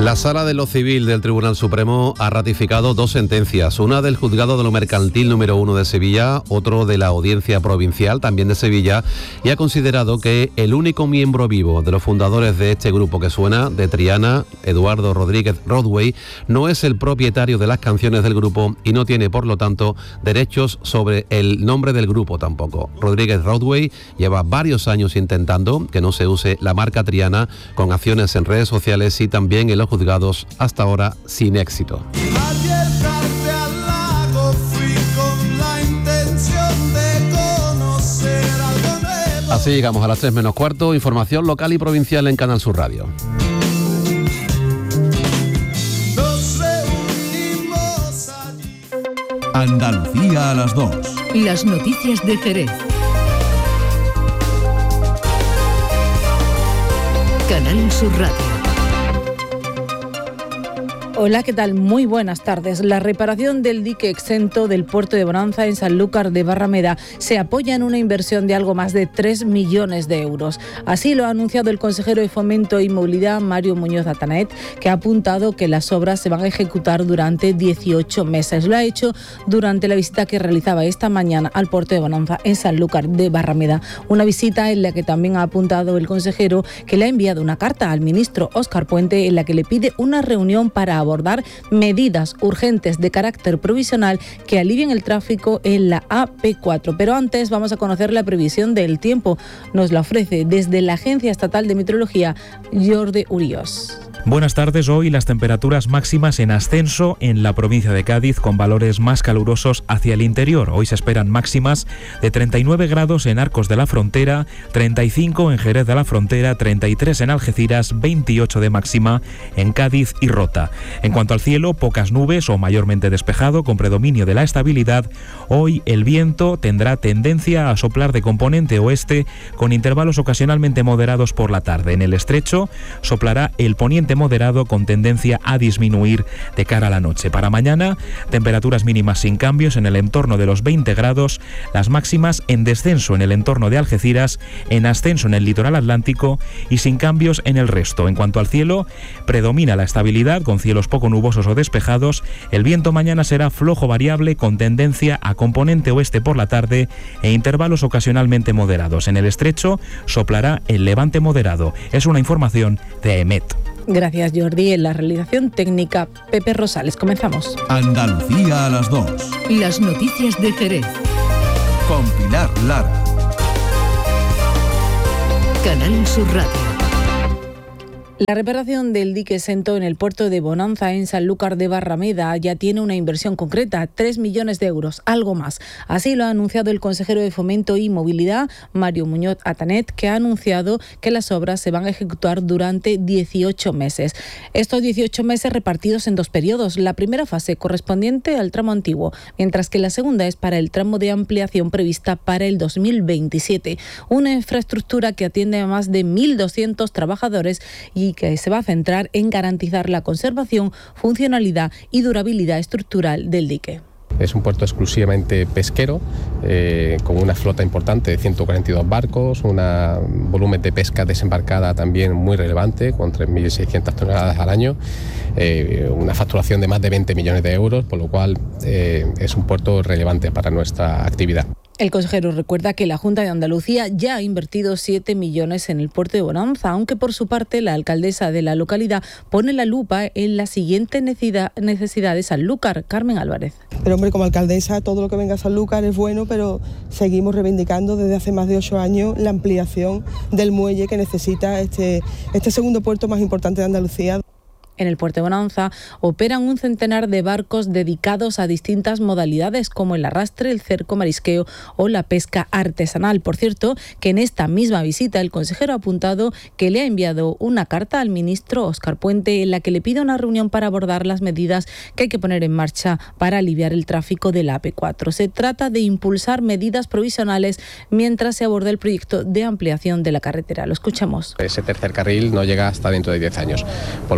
La Sala de lo Civil del Tribunal Supremo ha ratificado dos sentencias, una del Juzgado de lo Mercantil número 1 de Sevilla, otro de la Audiencia Provincial, también de Sevilla, y ha considerado que el único miembro vivo de los fundadores de este grupo que suena, de Triana, Eduardo Rodríguez Rodway, no es el propietario de las canciones del grupo y no tiene, por lo tanto, derechos sobre el nombre del grupo tampoco. Rodríguez Rodway lleva varios años intentando que no se use la marca Triana, con acciones en redes sociales y también en los juzgados, hasta ahora sin éxito. Así llegamos a las 3 menos cuarto, información local y provincial en Canal Sur Radio. Andalucía a las 2. Las noticias de Jerez. Canal Sur Radio. Hola, ¿qué tal? Muy buenas tardes. La reparación del dique exento del puerto de Bonanza en Sanlúcar de Barrameda se apoya en una inversión de algo más de 3 millones de euros. Así lo ha anunciado el consejero de Fomento y Movilidad, Mario Muñoz Atanet, que ha apuntado que las obras se van a ejecutar durante 18 meses. Lo ha hecho durante la visita que realizaba esta mañana al puerto de Bonanza en Sanlúcar de Barrameda. Una visita en la que también ha apuntado el consejero que le ha enviado una carta al ministro Óscar Puente en la que le pide una reunión para abordar medidas urgentes de carácter provisional que alivien el tráfico en la AP4. Pero antes vamos a conocer la previsión del tiempo. Nos la ofrece desde la Agencia Estatal de Meteorología, Jordi Urios. Buenas tardes. Hoy las temperaturas máximas en ascenso en la provincia de Cádiz, con valores más calurosos hacia el interior. Hoy se esperan máximas de 39 grados en Arcos de la Frontera, 35 en Jerez de la Frontera, 33 en Algeciras, 28 de máxima en Cádiz y Rota. En cuanto al cielo, pocas nubes o mayormente despejado, con predominio de la estabilidad. Hoy el viento tendrá tendencia a soplar de componente oeste, con intervalos ocasionalmente moderados por la tarde. En el estrecho soplará el poniente moderado, con tendencia a disminuir de cara a la noche. Para mañana, temperaturas mínimas sin cambios en el entorno de los 20 grados, las máximas en descenso en el entorno de Algeciras, en ascenso en el litoral atlántico y sin cambios en el resto. En cuanto al cielo, predomina la estabilidad, con cielos poco nubosos o despejados. El viento mañana será flojo variable, con tendencia a componente oeste por la tarde e intervalos ocasionalmente moderados. En el estrecho soplará el levante moderado. Es una información de EMET. Gracias, Jordi. En la realización técnica, Pepe Rosales. Comenzamos. Andalucía a las 2. Las noticias de Jerez. Con Pilar Lara. Canal Sur Radio. La reparación del dique exento en el puerto de Bonanza en Sanlúcar de Barrameda ya tiene una inversión concreta, 3 millones de euros, algo más. Así lo ha anunciado el consejero de Fomento y Movilidad, Mario Muñoz Atanet, que ha anunciado que las obras se van a ejecutar durante 18 meses. Estos 18 meses repartidos en dos periodos. La primera fase correspondiente al tramo antiguo, mientras que la segunda es para el tramo de ampliación prevista para el 2027. Una infraestructura que atiende a más de 1.200 trabajadores y que se va a centrar en garantizar la conservación, funcionalidad y durabilidad estructural del dique. Es un puerto exclusivamente pesquero, con una flota importante de 142 barcos, un volumen de pesca desembarcada también muy relevante, con 3.600 toneladas al año, una facturación de más de 20 millones de euros, por lo cual es un puerto relevante para nuestra actividad. El consejero recuerda que la Junta de Andalucía ya ha invertido 7 millones en el puerto de Bonanza, aunque por su parte la alcaldesa de la localidad pone la lupa en la siguiente necesidad de Sanlúcar, Carmen Álvarez. Pero hombre, como alcaldesa, todo lo que venga a Sanlúcar es bueno, pero seguimos reivindicando desde hace más de 8 años la ampliación del muelle que necesita este segundo puerto más importante de Andalucía. En el puerto de Bonanza operan un centenar de barcos dedicados a distintas modalidades como el arrastre, el cerco, marisqueo o la pesca artesanal. Por cierto, que en esta misma visita el consejero ha apuntado que le ha enviado una carta al ministro Óscar Puente en la que le pide una reunión para abordar las medidas que hay que poner en marcha para aliviar el tráfico de la AP4. Se trata de impulsar medidas provisionales mientras se aborda el proyecto de ampliación de la carretera. Lo escuchamos. Ese tercer carril no llega hasta dentro de 10 años, por lo cual especialmente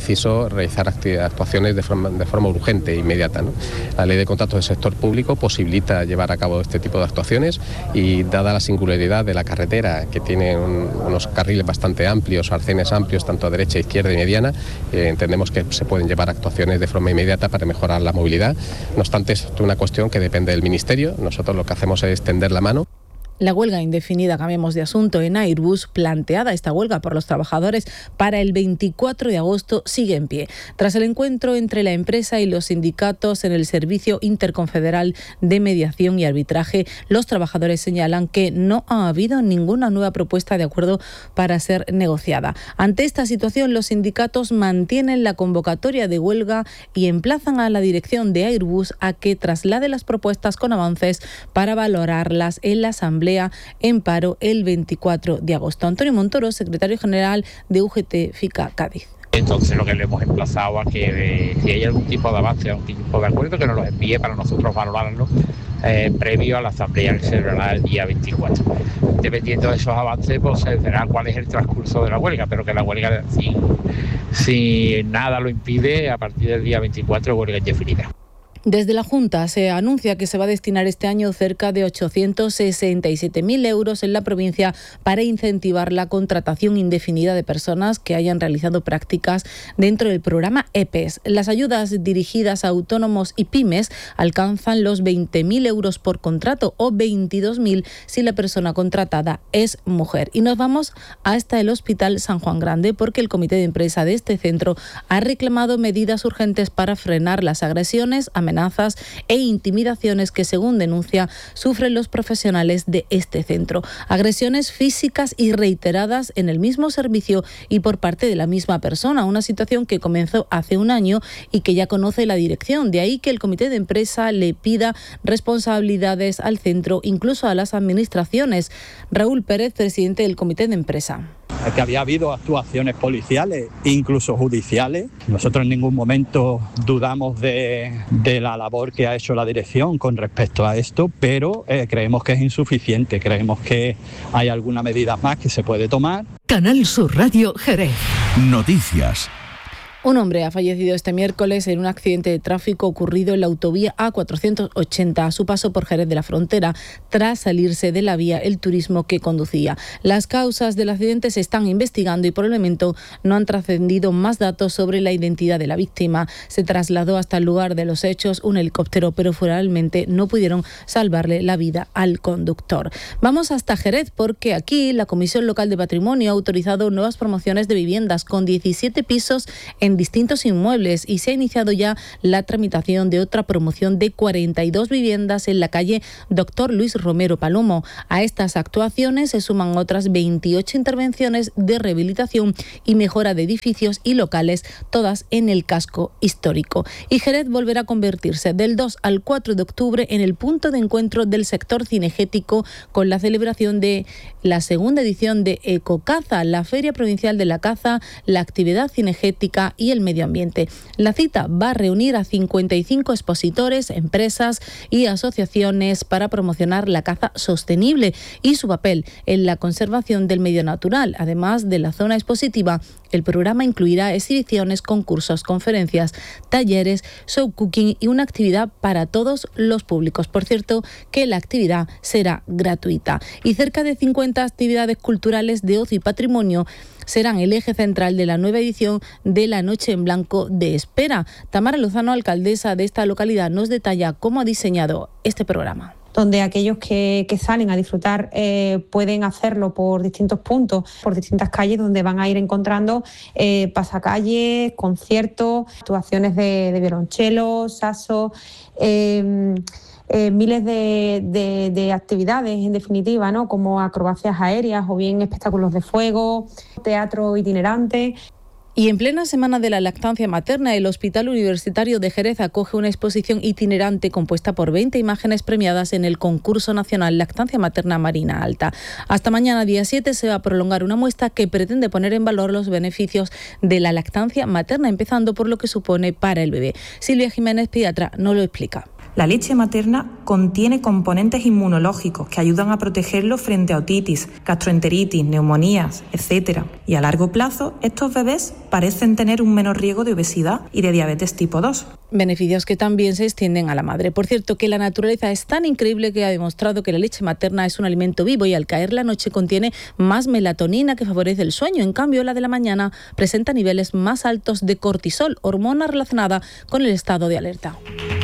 preciso realizar actuaciones de forma urgente e inmediata, ¿no? La Ley de Contratos del Sector Público posibilita llevar a cabo este tipo de actuaciones y, dada la singularidad de la carretera, que tiene unos carriles bastante amplios, arcenes amplios, tanto a derecha, izquierda y mediana, entendemos que se pueden llevar actuaciones de forma inmediata para mejorar la movilidad. No obstante, es una cuestión que depende del Ministerio. Nosotros lo que hacemos es tender la mano. La huelga indefinida, cambiamos de asunto, en Airbus, planteada esta huelga por los trabajadores para el 24 de agosto, sigue en pie. Tras el encuentro entre la empresa y los sindicatos en el Servicio Interconfederal de Mediación y Arbitraje, los trabajadores señalan que no ha habido ninguna nueva propuesta de acuerdo para ser negociada. Ante esta situación, los sindicatos mantienen la convocatoria de huelga y emplazan a la dirección de Airbus a que traslade las propuestas con avances para valorarlas en la Asamblea en paro el 24 de agosto. Antonio Montoro, secretario general de UGT FICA Cádiz. Entonces lo que le hemos emplazado a que si hay algún tipo de avance, algún tipo de acuerdo, que nos los envíe para nosotros valorarlo previo a la asamblea que se celebrará el día 24. Dependiendo de esos avances, pues se verá cuál es el transcurso de la huelga, pero que la huelga, si nada lo impide, a partir del día 24 huelga indefinida. Desde la Junta se anuncia que se va a destinar este año cerca de 867.000 euros en la provincia para incentivar la contratación indefinida de personas que hayan realizado prácticas dentro del programa EPES. Las ayudas dirigidas a autónomos y pymes alcanzan los 20.000 euros por contrato o 22.000 si la persona contratada es mujer. Y nos vamos hasta el Hospital San Juan Grande porque el comité de empresa de este centro ha reclamado medidas urgentes para frenar las agresiones, amenazas e intimidaciones que, según denuncia, sufren los profesionales de este centro. Agresiones físicas y reiteradas en el mismo servicio y por parte de la misma persona, una situación que comenzó hace un año y que ya conoce la dirección. De ahí que el comité de empresa le pida responsabilidades al centro, incluso a las administraciones. Raúl Pérez, presidente del comité de empresa. Que había habido actuaciones policiales, incluso judiciales. Nosotros en ningún momento dudamos de la labor que ha hecho la dirección con respecto a esto, pero creemos que es insuficiente, creemos que hay alguna medida más que se puede tomar. Canal Sur Radio Jerez. Noticias. Un hombre ha fallecido este miércoles en un accidente de tráfico ocurrido en la autovía A480 a su paso por Jerez de la Frontera, tras salirse de la vía el turismo que conducía. Las causas del accidente se están investigando y por el momento no han trascendido más datos sobre la identidad de la víctima. Se trasladó hasta el lugar de los hechos un helicóptero, pero finalmente no pudieron salvarle la vida al conductor. Vamos hasta Jerez porque aquí la Comisión Local de Patrimonio ha autorizado nuevas promociones de viviendas con 17 pisos en distintos inmuebles y se ha iniciado ya la tramitación de otra promoción de 42 viviendas en la calle Dr. Luis Romero Palomo. A estas actuaciones se suman otras 28 intervenciones de rehabilitación y mejora de edificios y locales, todas en el casco histórico. Y Jerez volverá a convertirse del 2 al 4 de octubre en el punto de encuentro del sector cinegético con la celebración de la segunda edición de Ecocaza, la Feria Provincial de la Caza, la actividad cinegética y el medio ambiente. La cita va a reunir a 55 expositores, empresas y asociaciones para promocionar la caza sostenible y su papel en la conservación del medio natural. Además de la zona expositiva, el programa incluirá exhibiciones, concursos, conferencias, talleres, show cooking y una actividad para todos los públicos. Por cierto, que la actividad será gratuita. Y cerca de 50 actividades culturales de ocio y patrimonio serán el eje central de la nueva edición de la Noche en Blanco de Espera. Tamara Lozano, alcaldesa de esta localidad, nos detalla cómo ha diseñado este programa. Donde aquellos que salen a disfrutar pueden hacerlo por distintos puntos, por distintas calles, donde van a ir encontrando pasacalles, conciertos, actuaciones de violonchelo, saxo, miles de actividades, en definitiva, ¿no? Como acrobacias aéreas o bien espectáculos de fuego, teatro itinerante. Y en plena semana de la lactancia materna, el Hospital Universitario de Jerez acoge una exposición itinerante compuesta por 20 imágenes premiadas en el concurso nacional Lactancia Materna Marina Alta. Hasta mañana, día 7, se va a prolongar una muestra que pretende poner en valor los beneficios de la lactancia materna, empezando por lo que supone para el bebé. Silvia Jiménez, pediatra, nos lo explica. La leche materna contiene componentes inmunológicos que ayudan a protegerlo frente a otitis, gastroenteritis, neumonías, etc. Y a largo plazo, estos bebés parecen tener un menor riesgo de obesidad y de diabetes tipo 2. Beneficios que también se extienden a la madre. Por cierto, que la naturaleza es tan increíble que ha demostrado que la leche materna es un alimento vivo y al caer la noche contiene más melatonina que favorece el sueño. En cambio, la de la mañana presenta niveles más altos de cortisol, hormona relacionada con el estado de alerta.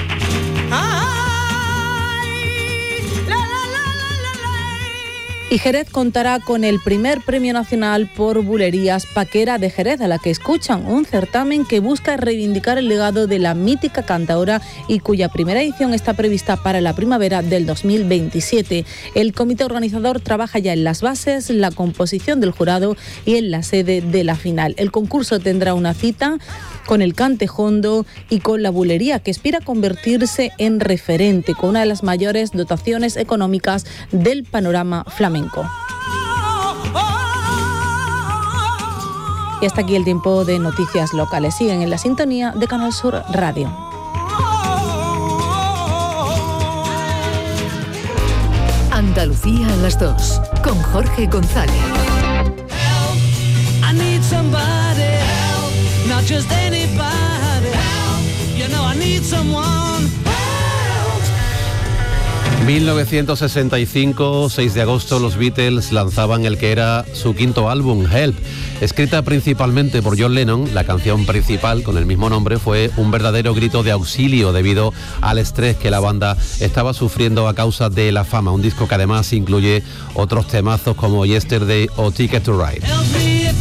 Y Jerez contará con el primer Premio Nacional por Bulerías Paquera de Jerez, a la que escuchan, un certamen que busca reivindicar el legado de la mítica cantaora y cuya primera edición está prevista para la primavera del 2027. El comité organizador trabaja ya en las bases, la composición del jurado y en la sede de la final. El concurso tendrá una cita con el cantejondo y con la bulería, que aspira a convertirse en referente, con una de las mayores dotaciones económicas del panorama flamenco. Y hasta aquí el tiempo de noticias locales. Siguen en la sintonía de Canal Sur Radio. Andalucía a las 2, con Jorge González. Not just anybody, you know I need someone. 1965, 6 de agosto, los Beatles lanzaban el que era su quinto álbum, Help. Escrita principalmente por John Lennon, la canción principal con el mismo nombre fue un verdadero grito de auxilio debido al estrés que la banda estaba sufriendo a causa de la fama. Un disco que además incluye otros temazos como Yesterday o Ticket to Ride.